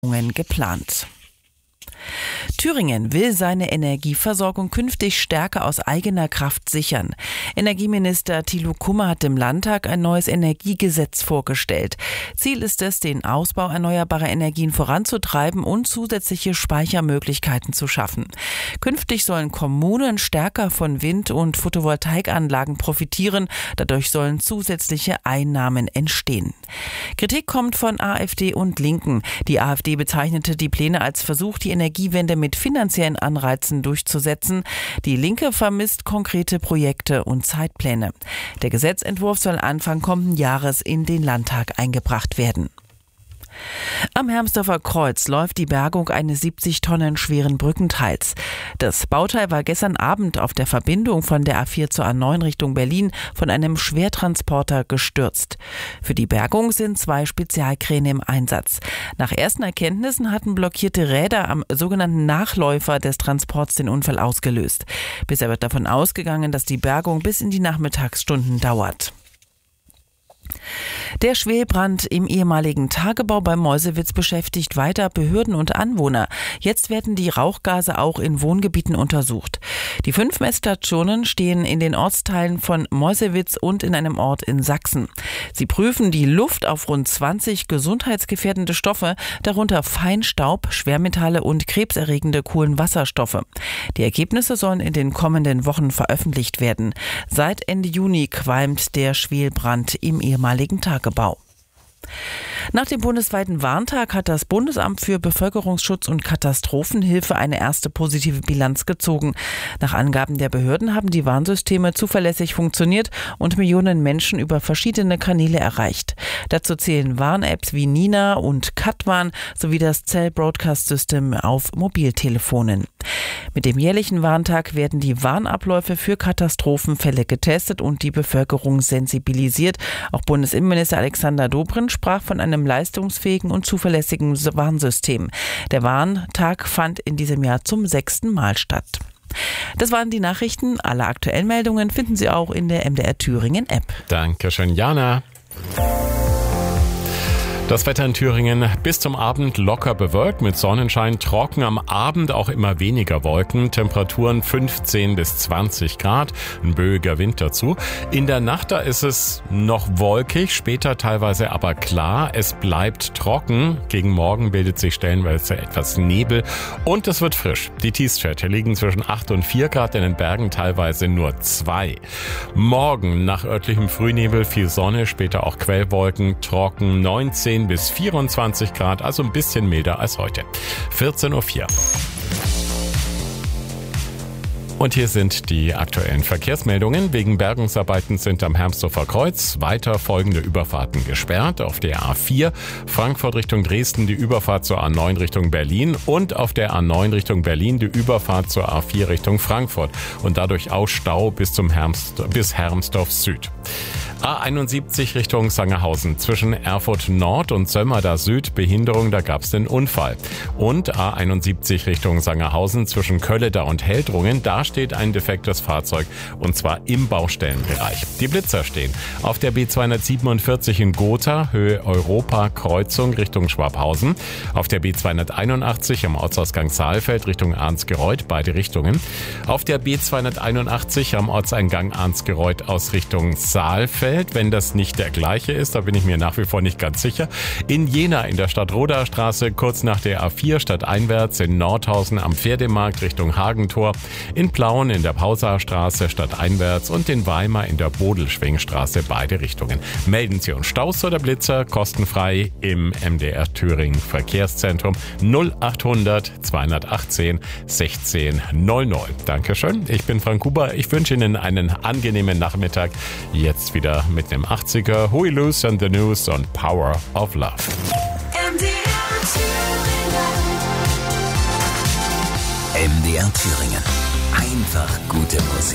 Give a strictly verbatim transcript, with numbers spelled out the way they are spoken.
geplant. Thüringen will seine Energieversorgung künftig stärker aus eigener Kraft sichern. Energieminister Thilo Kummer hat im Landtag ein neues Energiegesetz vorgestellt. Ziel ist es, den Ausbau erneuerbarer Energien voranzutreiben und zusätzliche Speichermöglichkeiten zu schaffen. Künftig sollen Kommunen stärker von Wind- und Photovoltaikanlagen profitieren. Dadurch sollen zusätzliche Einnahmen entstehen. Kritik kommt von AfD und Linken. Die AfD bezeichnete die Pläne als Versuch, die Energiewende mit finanziellen Anreizen durchzusetzen. Die Linke vermisst konkrete Projekte und Zeitpläne. Der Gesetzentwurf soll Anfang kommenden Jahres in den Landtag eingebracht werden. Am Hermsdorfer Kreuz läuft die Bergung eines siebzig Tonnen schweren Brückenteils. Das Bauteil war gestern Abend auf der Verbindung von der A vier zur A neun Richtung Berlin von einem Schwertransporter gestürzt. Für die Bergung sind zwei Spezialkräne im Einsatz. Nach ersten Erkenntnissen hatten blockierte Räder am sogenannten Nachläufer des Transports den Unfall ausgelöst. Bisher wird davon ausgegangen, dass die Bergung bis in die Nachmittagsstunden dauert. Der Schwelbrand im ehemaligen Tagebau bei Meuselwitz beschäftigt weiter Behörden und Anwohner. Jetzt werden die Rauchgase auch in Wohngebieten untersucht. Die fünf Messstationen stehen in den Ortsteilen von Meuselwitz und in einem Ort in Sachsen. Sie prüfen die Luft auf rund zwanzig gesundheitsgefährdende Stoffe, darunter Feinstaub, Schwermetalle und krebserregende Kohlenwasserstoffe. Die Ergebnisse sollen in den kommenden Wochen veröffentlicht werden. Seit Ende Juni qualmt der Schwelbrand im ehemaligen Tagebau. Nach dem bundesweiten Warntag hat das Bundesamt für Bevölkerungsschutz und Katastrophenhilfe eine erste positive Bilanz gezogen. Nach Angaben der Behörden haben die Warnsysteme zuverlässig funktioniert und Millionen Menschen über verschiedene Kanäle erreicht. Dazu zählen Warn-Apps wie Nina und Katwarn sowie das Cell Broadcast System auf Mobiltelefonen. Mit dem jährlichen Warntag werden die Warnabläufe für Katastrophenfälle getestet und die Bevölkerung sensibilisiert. Auch Bundesinnenminister Alexander Dobrindt sprach von einem leistungsfähigen und zuverlässigen Warnsystem. Der Warntag fand in diesem Jahr zum sechsten Mal statt. Das waren die Nachrichten. Alle aktuellen Meldungen finden Sie auch in der M D R Thüringen App. Dankeschön, Jana. Das Wetter in Thüringen bis zum Abend locker bewölkt mit Sonnenschein, trocken, am Abend auch immer weniger Wolken, Temperaturen fünfzehn bis zwanzig Grad, ein böiger Wind dazu. In der Nacht, da ist es noch wolkig, später teilweise aber klar, es bleibt trocken. Gegen Morgen bildet sich stellenweise etwas Nebel und es wird frisch. Die Tiefstwerte liegen zwischen acht und vier Grad, in den Bergen teilweise nur zwei. Morgen nach örtlichem Frühnebel viel Sonne, später auch Quellwolken, trocken, neunzehn bis vierundzwanzig Grad, also ein bisschen milder als heute. vierzehn Uhr vier. Und hier sind die aktuellen Verkehrsmeldungen. Wegen Bergungsarbeiten sind am Hermsdorfer Kreuz weiter folgende Überfahrten gesperrt. Auf der A vier Frankfurt Richtung Dresden die Überfahrt zur A neun Richtung Berlin und auf der A neun Richtung Berlin die Überfahrt zur A vier Richtung Frankfurt. Und dadurch auch Stau bis zum Hermst, bis Hermsdorf Süd. A einundsiebzig Richtung Sangerhausen zwischen Erfurt Nord und Sömmerda Süd Behinderung, da gab es den Unfall. Und A einundsiebzig Richtung Sangerhausen zwischen Kölleda und Heldrungen, da steht ein defektes Fahrzeug und zwar im Baustellenbereich. Die Blitzer stehen auf der B zweihundertsiebenundvierzig in Gotha, Höhe Europa, Kreuzung Richtung Schwabhausen, auf der B zweihunderteinundachtzig am Ortsausgang Saalfeld Richtung Arnsgereuth, beide Richtungen, auf der B zweihunderteinundachtzig am Ortseingang Arnsgereuth aus Richtung Saalfeld. Wenn das nicht der gleiche ist, da bin ich mir nach wie vor nicht ganz sicher. In Jena in der Stadtroder Straße, kurz nach der A vier stadteinwärts, in Nordhausen am Pferdemarkt Richtung Hagentor, in Plauen in der Pausaer Straße stadteinwärts und in Weimar in der Bodelschwingstraße, beide Richtungen. Melden Sie uns Staus oder Blitzer kostenfrei im M D R Thüringen Verkehrszentrum null achthundert zweihundertachtzehn sechzehn null null. Dankeschön, ich bin Frank Huber. Ich wünsche Ihnen einen angenehmen Nachmittag. Jetzt wieder mit dem achtziger Huey Lewis and the News und Power of Love. M D R Thüringen. Einfach gute Musik.